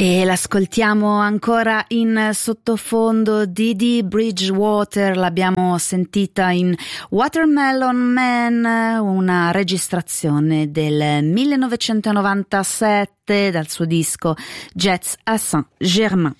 E l'ascoltiamo ancora in sottofondo. Didi Bridgewater, l'abbiamo sentita in Watermelon Man, una registrazione del 1997 dal suo disco Jazz à Saint-Germain.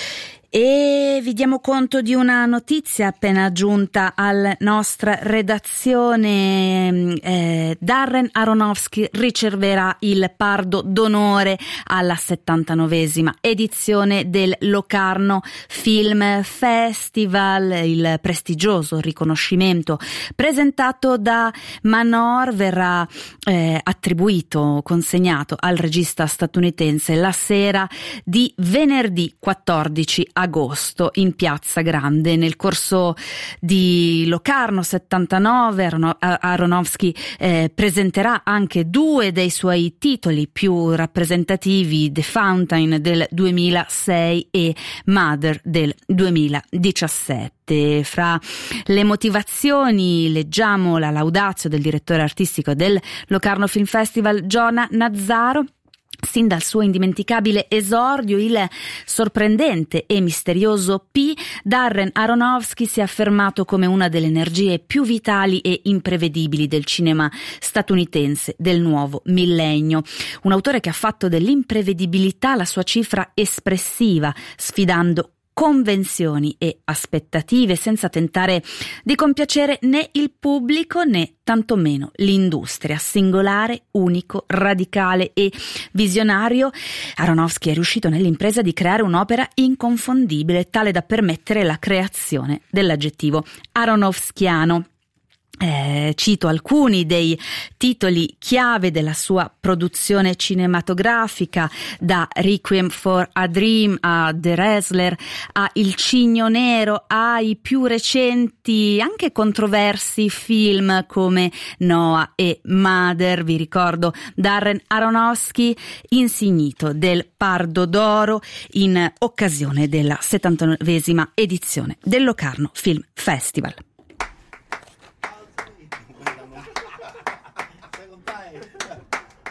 E vi diamo conto di una notizia appena giunta alla nostra redazione. Darren Aronofsky riceverà il Pardo d'Onore alla 79esima edizione del Locarno Film Festival, il prestigioso riconoscimento presentato da Manor verrà consegnato al regista statunitense la sera di venerdì 14 agosto in Piazza Grande. Nel corso di Locarno 79 Aronofsky presenterà anche due dei suoi titoli più rappresentativi, The Fountain del 2006 e Mother del 2017. Fra le motivazioni leggiamo la laudatio del direttore artistico del Locarno Film Festival, Jonah Nazzaro. Sin dal suo indimenticabile esordio, il sorprendente e misterioso P. Darren Aronofsky si è affermato come una delle energie più vitali e imprevedibili del cinema statunitense del nuovo millennio. Un autore che ha fatto dell'imprevedibilità la sua cifra espressiva, sfidando convenzioni e aspettative senza tentare di compiacere né il pubblico né tantomeno l'industria. Singolare, unico, radicale e visionario, Aronofsky è riuscito nell'impresa di creare un'opera inconfondibile, tale da permettere la creazione dell'aggettivo aronofskiano. Cito alcuni dei titoli chiave della sua produzione cinematografica, da Requiem for a Dream a The Wrestler a Il Cigno Nero, ai più recenti anche controversi film come Noah e Mother. Vi ricordo Darren Aronofsky insignito del Pardo d'Oro in occasione della 79esima edizione del Locarno Film Festival.